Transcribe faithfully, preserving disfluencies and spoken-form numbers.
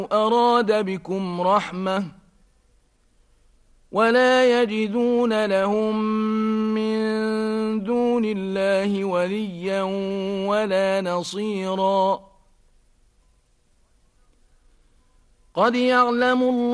أراد بكم رحمة ولا يجدون لهم من دون الله وليا ولا نصيرا قد يعلم الله